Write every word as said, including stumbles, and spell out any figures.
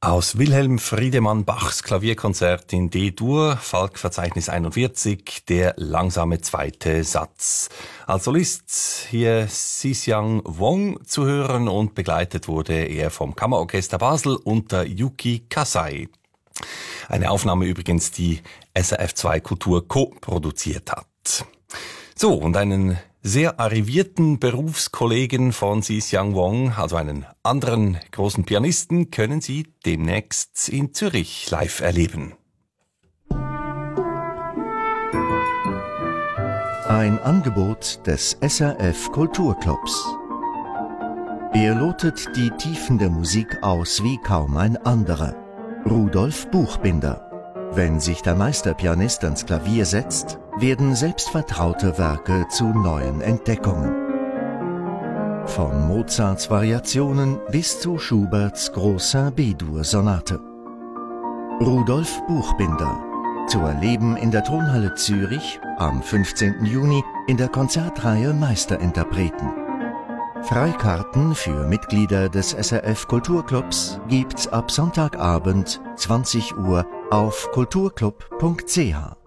Aus Wilhelm Friedemann Bachs Klavierkonzert in D-Dur, Falk-Verzeichnis einundvierzig, der langsame zweite Satz. Als Solist hier Xi-Xiang Wong zu hören und begleitet wurde er vom Kammerorchester Basel unter Yuki Kasai. Eine Aufnahme übrigens, die S R F zwei Kultur co-produziert hat. So, und einen sehr arrivierten Berufskollegen von Xi-Xiang Wong, also einen anderen großen Pianisten, können Sie demnächst in Zürich live erleben. Ein Angebot des S R F Kulturclubs. Er lotet die Tiefen der Musik aus wie kaum ein anderer. Rudolf Buchbinder. Wenn sich der Meisterpianist ans Klavier setzt, werden selbstvertraute Werke zu neuen Entdeckungen. Von Mozarts Variationen bis zu Schuberts großer B-Dur-Sonate. Rudolf Buchbinder. Zu erleben in der Tonhalle Zürich am fünfzehnten Juni in der Konzertreihe Meisterinterpreten. Freikarten für Mitglieder des S R F Kulturclubs gibt's ab Sonntagabend zwanzig Uhr auf kulturclub punkt c h.